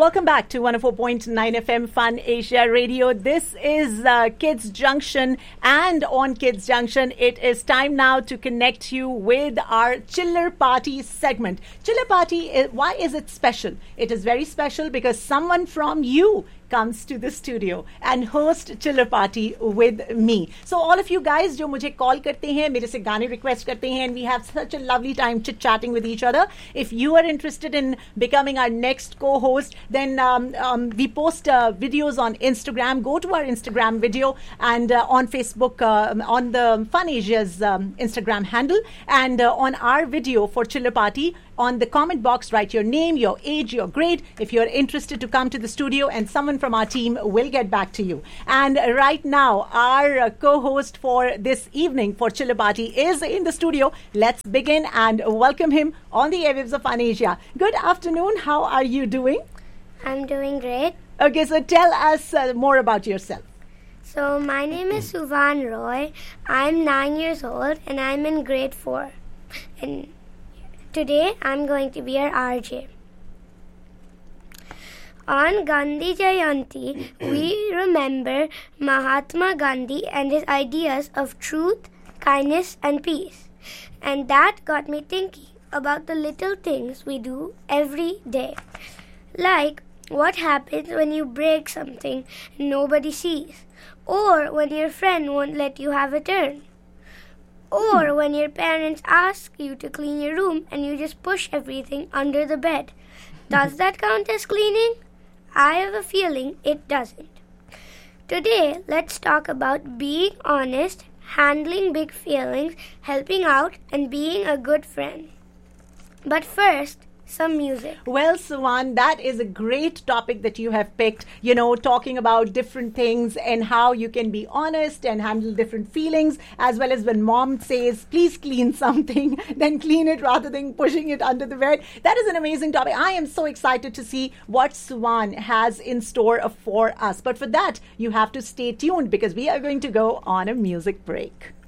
Welcome back to 104.9 FM Fun Asia Radio. This is Kids Junction, and on Kids Junction, it is time now to connect you with our Chiller Party segment. Chiller Party, why is it special? It is very special because someone from you comes to the studio and host Chiller Party with me. So all of you guys जो मुझे call करते हैं, मेरे से गाने request करते हैं, and we have such a lovely time chit-chatting with each other. If you are interested in becoming our next co-host, then we post videos on Instagram. Go to our Instagram video and on Facebook, on the Fun Asia's Instagram handle, and on our video for Chiller Party, on the comment box, write your name, your age, your grade, if you're interested to come to the studio, and someone from our team will get back to you. And right now, our co-host for this evening for Chiller Party is in the studio. Let's begin and welcome him on the airwaves of Fun Asia. Good afternoon. How are you doing? I'm doing great. Okay, so tell us more about yourself. So my name is Suvan Roy. I'm 9 years old and I'm in grade 4. And today I'm going to be your RJ. On Gandhi Jayanti, we remember Mahatma Gandhi and his ideas of truth, kindness and peace. And that got me thinking about the little things we do every day. Like what happens when you break something and nobody sees, or when your friend won't let you have a turn, or when your parents ask you to clean your room and you just push everything under the bed. Does that count as cleaning? I have a feeling it doesn't. Today, let's talk about being honest, handling big feelings, helping out, and being a good friend. But first, some music. Well, Suvan, that is a great topic that you have picked, talking about different things and how you can be honest and handle different feelings, as well as when mom says, please clean something, then clean it rather than pushing it under the bed. That is an amazing topic. I am so excited to see what Suvan has in store for us. But for that, you have to stay tuned because we are going to go on a music break.